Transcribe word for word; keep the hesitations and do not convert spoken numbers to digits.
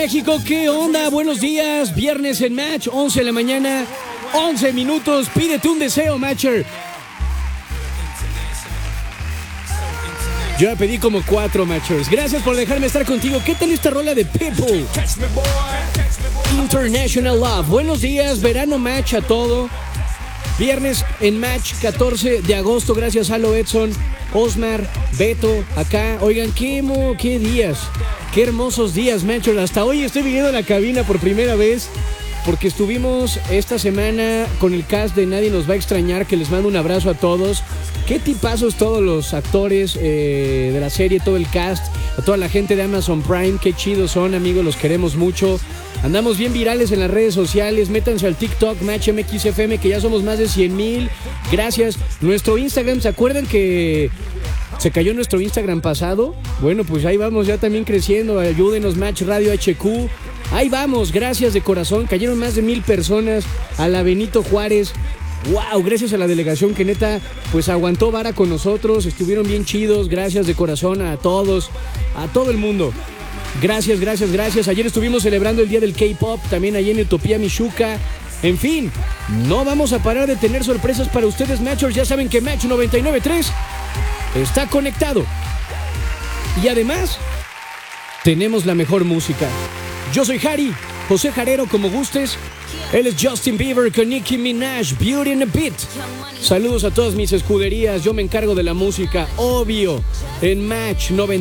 México, ¿qué onda? Buenos días, viernes en Match, once de la mañana, once minutos. Pídete un deseo, Matcher. Yo ya pedí como cuatro, Matchers. Gracias por dejarme estar contigo. ¿Qué tal esta rola de People? International Love. Buenos días, verano Match a todo. Viernes en Match, catorce de agosto. Gracias a Lo Edson, Osmar, Beto, acá. Oigan, qué, mo, qué días. Qué hermosos días, Matchers. Hasta hoy estoy viniendo a la cabina por primera vez, porque estuvimos esta semana con el cast de Nadie Nos Va a Extrañar, que les mando un abrazo a todos. Qué tipazos todos los actores eh, de la serie, todo el cast, a toda la gente de Amazon Prime. Qué chidos son, amigos, los queremos mucho. Andamos bien virales en las redes sociales. Métanse al TikTok, Match M X F M, que ya somos más de cien mil. Gracias. Nuestro Instagram, ¿se acuerdan que se cayó nuestro Instagram pasado? Bueno, pues ahí vamos ya también creciendo. Ayúdenos, Match Radio H Q. Ahí vamos, gracias de corazón. Cayeron más de mil personas a la Benito Juárez. Wow, gracias a la delegación que neta pues aguantó vara con nosotros. Estuvieron bien chidos. Gracias de corazón a todos, a todo el mundo. Gracias, gracias, gracias. Ayer estuvimos celebrando el día del K-Pop, también allí en Utopía Michuca. En fin, no vamos a parar de tener sorpresas para ustedes, Matchers. Ya saben que Match noventa y nueve punto tres está conectado. Y además, tenemos la mejor música. Yo soy Harry, José Jarero, como gustes. Él es Justin Bieber con Nicki Minaj, Beauty and a Beat. Saludos a todas mis escuderías. Yo me encargo de la música, obvio, en Match noventa y nueve.